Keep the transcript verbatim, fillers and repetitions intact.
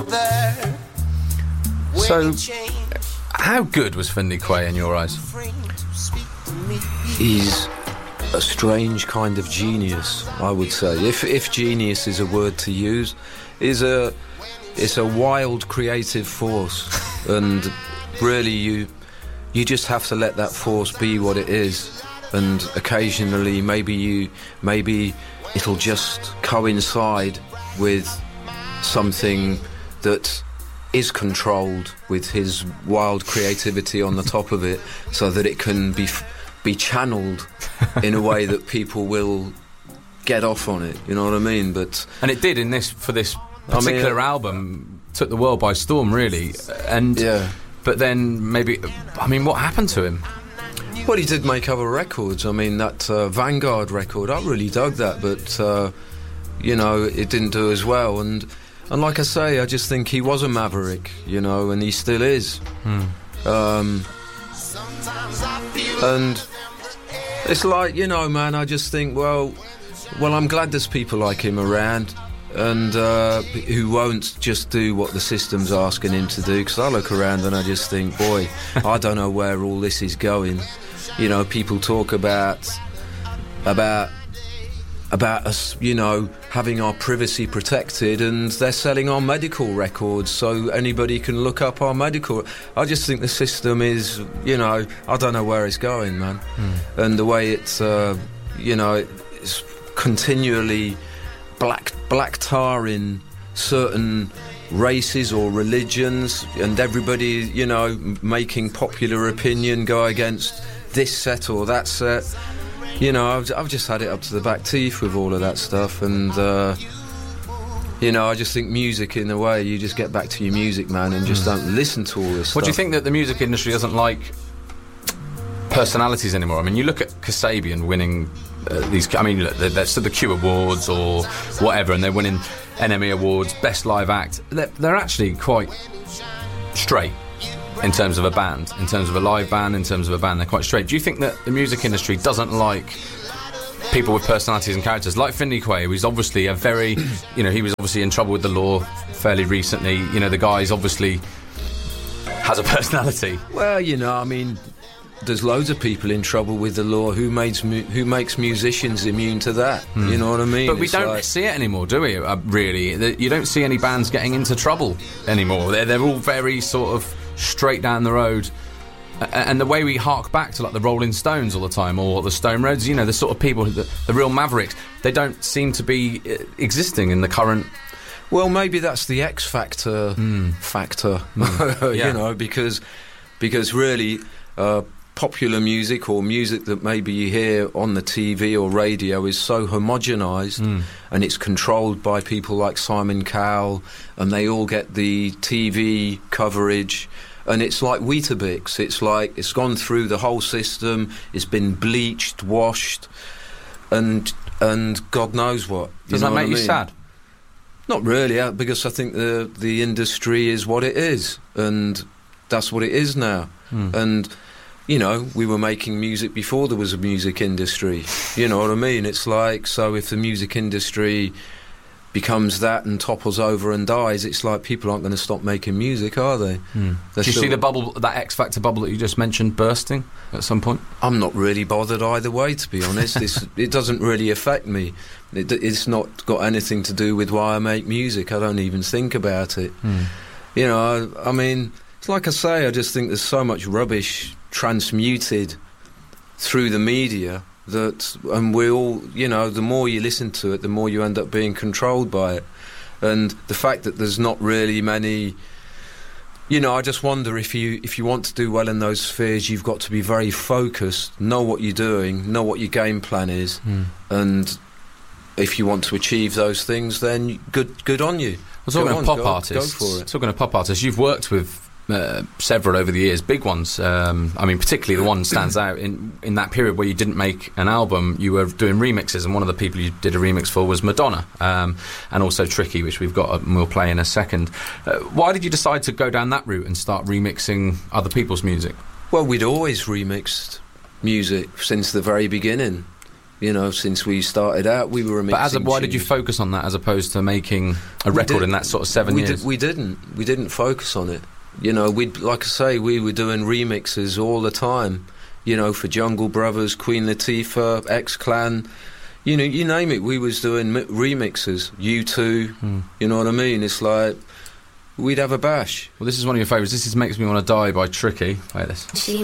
So, how good was Finley Quaye in your eyes? He's a strange kind of genius, I would say. If if genius is a word to use, is a it's a wild creative force, and really you you just have to let that force be what it is. And occasionally, maybe you maybe it'll just coincide with something that is controlled with his wild creativity on the top of it, so that it can be be channeled in a way that people will get off on it. You know what I mean? But and it did in this for this particular I mean, album. Took the world by storm, really. And yeah. But then maybe, I mean, what happened to him? Well, he did make other records. I mean, that uh, Vanguard record, I really dug that, but uh, you know, it didn't do as well. And and like I say, I just think he was a maverick, you know, and he still is. Hmm. Um, and it's like, you know, man, I just think, well, well, I'm glad there's people like him around, and uh, who won't just do what the system's asking him to do. Because I look around and I just think, boy, I don't know where all this is going. You know, people talk about about about us, you know, having our privacy protected, and they're selling our medical records so anybody can look up our medical. I just think the system is, you know, I don't know where it's going, man. Mm. And the way it's, uh, you know, it's continually black black tarring certain races or religions, and everybody, you know, making popular opinion go against this set or that set. You know, I've, I've just had it up to the back teeth with all of that stuff, and uh, you know, I just think music, in a way, you just get back to your music, man, and just don't listen to all this stuff. What do you think that the music industry doesn't like personalities anymore? I mean, you look at Kasabian winning uh, these, I mean, look, they're, they're still the Q Awards or whatever, and they're winning N M E Awards, Best Live Act. They're, they're actually quite straight in terms of a band, in terms of a live band, in terms of a band, they're quite straight. Do you think that the music industry doesn't like people with personalities and characters? Like Finley Quaye, who's obviously a very, you know, he was obviously in trouble with the law fairly recently. You know, the guy's obviously has a personality. Well, you know, I mean, there's loads of people in trouble with the law who makes mu- who makes musicians immune to that. Mm. You know what I mean? But we it's don't like... see it anymore, do we? Uh, really, you don't see any bands getting into trouble anymore. They're they're all very sort of straight down the road, and the way we hark back to like the Rolling Stones all the time, or the Stone Roses, you know, the sort of people, the, the real mavericks, they don't seem to be existing in the current. Well, maybe that's the X factor mm. factor, mm. yeah. you know, because because really uh, popular music, or music that maybe you hear on the T V or radio, is so homogenised, mm. and it's controlled by people like Simon Cowell, and they all get the T V coverage. And it's like Weetabix. It's like it's gone through the whole system. It's been bleached, washed, and and God knows what. Does that make you sad? Not really, because I think the the industry is what it is, and that's what it is now. Mm. And you know, we were making music before there was a music industry. You know what I mean? It's like, so if the music industry becomes that and topples over and dies, it's like people aren't going to stop making music, are they? Mm. Do you see the bubble, that X Factor bubble that you just mentioned, bursting at some point? I'm not really bothered either way, to be honest. it's, it doesn't really affect me. It, it's not got anything to do with why I make music. I don't even think about it. Mm. You know, I, I mean, it's like I say, I just think there's so much rubbish transmuted through the media that, and we all, you know, the more you listen to it, the more you end up being controlled by it. And the fact that there's not really many, you know, I just wonder if you if you want to do well in those spheres, you've got to be very focused, know what you're doing, know what your game plan is, mm. and if you want to achieve those things, then good good on you. Well, talking of pop go, artists, go for it. Talking of pop artists, you've worked with Uh, several over the years, big ones. Um, I mean, particularly the one that stands out in in that period where you didn't make an album, you were doing remixes, and one of the people you did a remix for was Madonna, um, and also Tricky, which we've got, and we'll play in a second. Uh, why did you decide to go down that route and start remixing other people's music? Well, we'd always remixed music since the very beginning. You know, since we started out, we were a mixing But as a, why tune. did you focus on that as opposed to making a We record did- in that sort of seven we years? Did, we didn't. We didn't focus on it. You know, we like I say, we were doing remixes all the time. You know, for Jungle Brothers, Queen Latifah, X-Clan. You know, you name it. We was doing mi- remixes. U two. Hmm. You know what I mean? It's like we'd have a bash. Well, this is one of your favourites. This is Makes Me Want to Die by Tricky. Play this. She